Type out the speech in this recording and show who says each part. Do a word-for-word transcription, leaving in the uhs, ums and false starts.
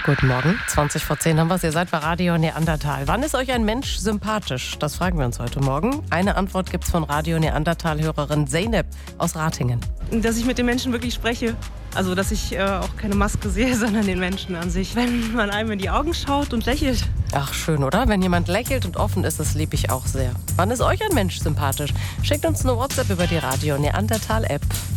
Speaker 1: Guten Morgen, zwanzig vor zehn haben wir es. Ihr seid bei Radio Neandertal. Wann ist euch ein Mensch sympathisch? Das fragen wir uns heute Morgen. Eine Antwort gibt's von Radio Neandertal-Hörerin Zeynep aus Ratingen.
Speaker 2: Dass ich mit den Menschen wirklich spreche. Also, dass ich äh, auch keine Maske sehe, sondern den Menschen an sich. Wenn man einem in die Augen schaut und lächelt.
Speaker 1: Ach, schön, oder? Wenn jemand lächelt und offen ist, das liebe ich auch sehr. Wann ist euch ein Mensch sympathisch? Schickt uns eine WhatsApp über die Radio Neandertal-App.